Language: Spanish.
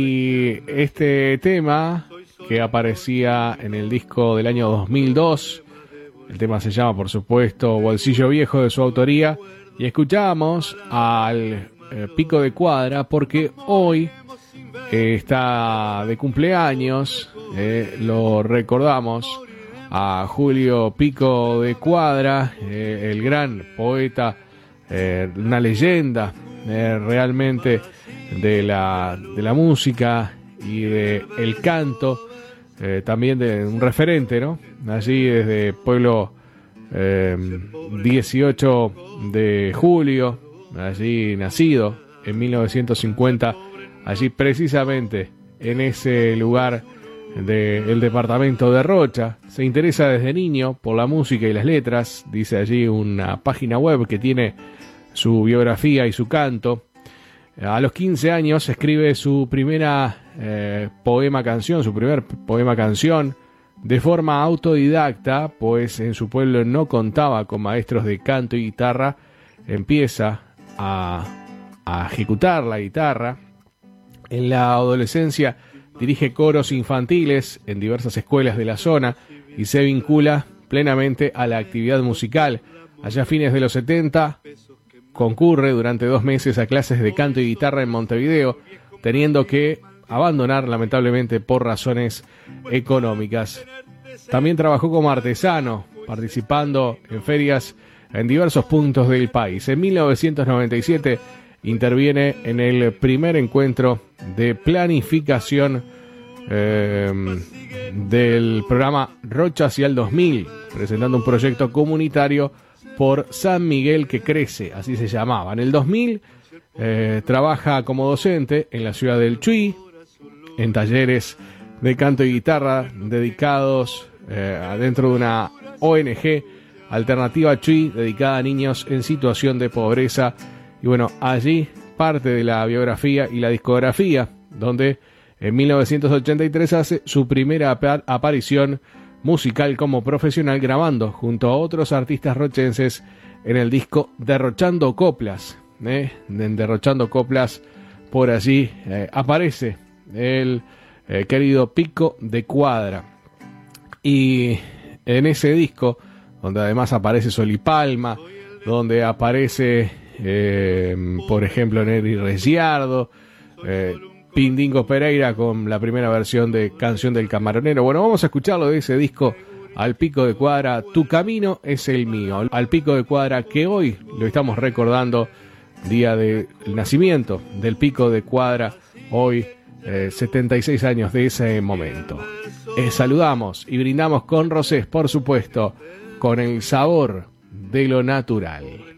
Y este tema que aparecía en el disco del año 2002, el tema se llama, por supuesto, Bolsillo Viejo, de su autoría, y escuchamos al Pico de Cuadra porque hoy está de cumpleaños, lo recordamos a Julio Pico de Cuadra, el gran poeta, una leyenda realmente de la música y de el canto, también de un referente, ¿no? Allí desde Pueblo 18 de julio, allí nacido en 1950, allí precisamente en ese lugar del departamento de Rocha. Se interesa desde niño por la música y las letras, dice allí una página web que tiene su biografía y su canto. A los 15 años escribe su primera su primer poema canción de forma autodidacta, pues en su pueblo no contaba con maestros de canto y guitarra. Empieza a ejecutar la guitarra. En la adolescencia dirige coros infantiles en diversas escuelas de la zona y se vincula plenamente a la actividad musical. Allá a fines de los 70 concurre durante 2 meses a clases de canto y guitarra en Montevideo, teniendo que abandonar lamentablemente por razones económicas. También trabajó como artesano, participando en ferias en diversos puntos del país. En 1997 interviene en el primer encuentro de planificación del programa Rocha hacia el 2000, presentando un proyecto comunitario por San Miguel que crece, así se llamaba. En el 2000 trabaja como docente en la ciudad del Chuy, en talleres de canto y guitarra dedicados dentro de una ONG Alternativa Chuy, dedicada a niños en situación de pobreza. Y bueno, allí parte de la biografía y la discografía, donde en 1983 hace su primera aparición musical como profesional, grabando junto a otros artistas rochenses en el disco Derrochando Coplas. Derrochando Coplas, por allí aparece el querido Pico de Cuadra. Y en ese disco, donde además aparece Solipalma, donde aparece por ejemplo Neri Resiardo, Pindingo Pereira con la primera versión de Canción del Camaronero. Bueno, vamos a escucharlo de ese disco, al Pico de Cuadra, Tu Camino es el Mío. Al Pico de Cuadra, que hoy lo estamos recordando, día del nacimiento del Pico de Cuadra, hoy 76 años de ese momento. Saludamos y brindamos con Rosés, por supuesto, con el sabor de lo natural.